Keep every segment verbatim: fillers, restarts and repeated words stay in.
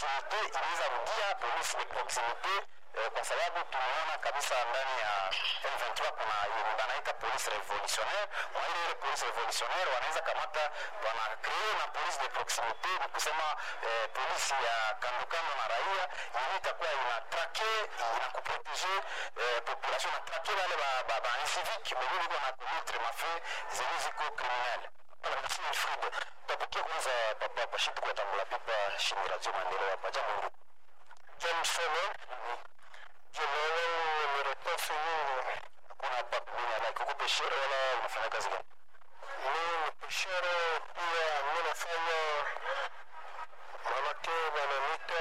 proximite inaweza rudia polisi de proximite eh, kwa sababu tunaona kabisa ndani ya M vingt-trois kuna wanaita polisi revolutionnaire. Wale ile polisi revolutionnaire wanaweza kamata wana create na polisi de proximite, ni kusema eh, polisi ya kando kando na raia yenye itakuwa ina traquer ina kuproteger eh, population na traquer wale ba ba, ba civique wenye wana commettre mafait zenye ziko criminel. Para kasi Alfred tapokia kwanza papa pashipu kwa tambula pipa shini radio Maendeleo hapa jambo. Johnson Jomolo ni reposo nyingi. Kuna papa mwenye like uko peshero wala unafanya kazi gani? Mimi peshero pia mimi nafanya manake wananiita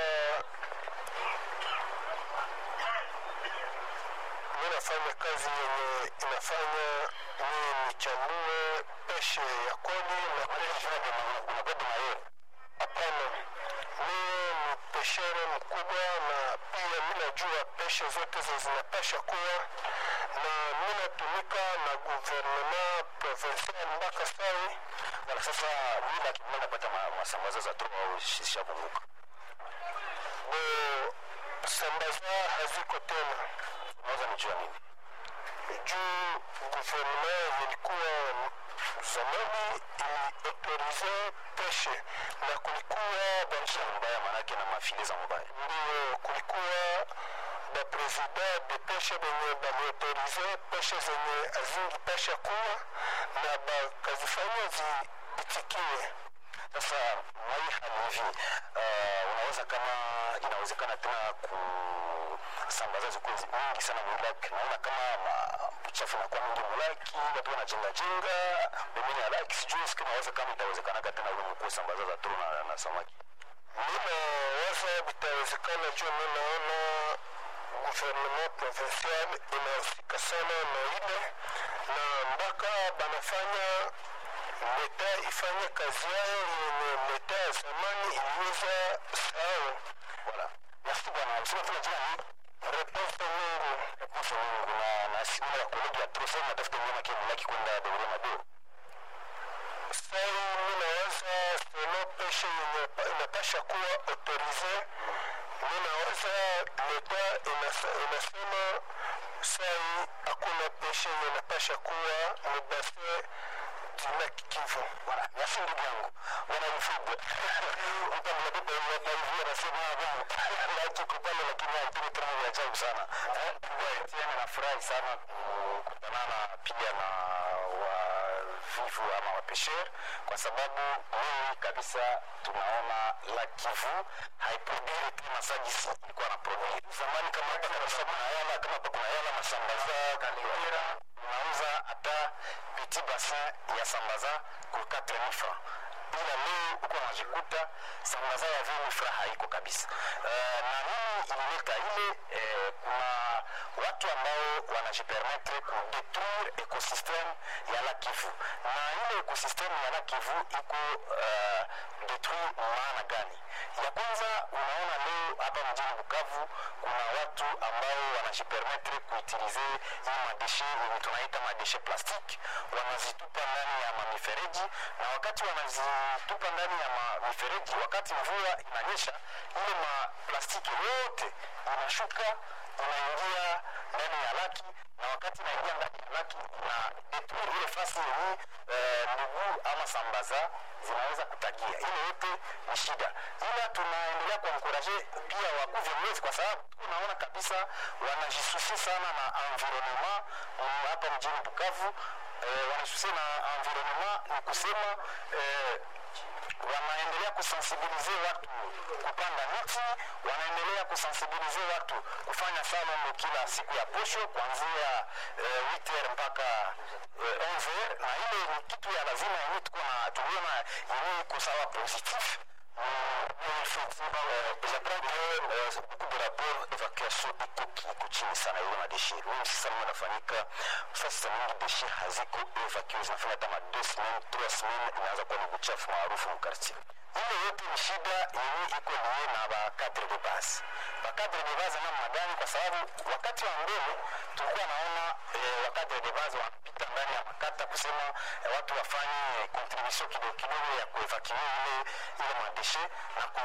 mimi nafanya kazi yenye inafanya mimi nichambue peshe ya kodi na peshe ya kodi na yeye. Hapana, mimi ni peshero mkubwa na pia mimi najua peshe zote zinapasha kuwa na mimi natumika na gouvernement provincial mpaka sasa. Wala sasa bila kimenda pata masambaza za tu au shisha bunguka. Bo sambaza haziko tena. Unaweza nijua nini? Juu gouvernement ilikuwa zamani ili autorize peshe na kulikuwa bansha mbaya manake na mafile za mbaya. Ndio kulikuwa ba president de peshe benye bali autorize peshe zenye azingi pesha kuwa na ba kazifanya ziitikiwe. Sasa mwai halivi uh, unaweza kama inawezekana tena kusambaza ziko nyingi sana mulaki, naona kama uchafu na kwa mingi mulaki watu wanajenga jenga mimi ya like sijui kama inaweza kama itawezekana tena ule mkuu sambaza za tuna na, na samaki. Mimi waza bitawezekana juu mimi naona gouvernement provincial inahusika sana na ile na mpaka banafanya leta ifanye kazi yao yenye leta ya zamani iliweza sahau. Voilà. Merci bwana. Msema tuna jina ni Reponse Mungu. Reponse Mungu na na simu ya kolegi ya Trosa na tafuta nyama kia mulaki kwenda Debele Mado. Sai mimi nawaza selo peshe yenye inapasha kuwa autorize. Mimi nawaza leta inasema sai hakuna peshe yenye inapasha kuwa mubase tina kikivu. Voilà, merci ndugu yangu. Wana mfugo. Mpamla bibi ya hivi anasema hapo. Laiki kupale lakini haitini tena ya ajabu sana. Eh, ndio tena nafurahi sana kukutana pia na wavivu ama wapesher kwa sababu mimi kabisa tunaona la Kivu haiprodire tena sajisi ilikuwa na produire. Zamani kama hapa kwa sababu na yala kama hapa kuna yala masambaza kaliwira unauza hata petit bassin ya sambaza kwa quatre mille francs. Ila leo uko unajikuta sambaza ya vingt mille francs haiko kabisa. Uh, na nini ilileta ile eh, kuna watu ambao wanajipermettre ku détruire ecosystème ya la Kivu. Na ile ecosystème ya la Kivu iko uh, détruire maana gani? Ya kwanza unaona leo hapa mjini Bukavu kuna watu ambao wanajipermettre kuutilize hii madeshe yenye tunaita madeshe plastique, wanazitupa ndani ya mamifereji na wakati wanazitupa ndani ya mamifereji wakati mvua inanyesha ile ma plastiki yote inashuka inaingia ndani ya laki na wakati inaingia ndani ya laki na detruire ile fasi yenye miguu eh, ama sambaza zinaweza kutagia. Ile yote ni shida. Ila tunaendelea kuencourager pia wakuu viongozi kwa sababu tunaona kabisa wanajisusi sana na environnement hapa mjini Bukavu. Eh, wanajisusi na environnement ni kusema eh, wanaendelea kusensibilize watu kupanda miti, wanaendelea kusensibilize watu kufanya salongo kila siku ya posho kuanzia eh, huit heures mpaka eh, onze heures, na ile ni kitu ya lazima yenye tuko na tuliona yenye iko sawa positif. J'apprends que beaucoup de rapports d'évacuation iko chini sana ile madeshe. Mimi sasa mimi nafanyika sasa mingi deshe haziko evacué zinafanya kama deux semaines, trois semaines inaanza kuwa ni uchafu maarufu mkartie. Ile yote ni shida yenye iko liye na ba cadre de base. Ba cadre de base namna gani? Kwa sababu wakati wa mbele tulikuwa naona eh, wa cadre de base wanapita ndani ya makata kusema eh, watu wafanye contribution kidogo kidogo ya kuevacuer ile ile madeshe na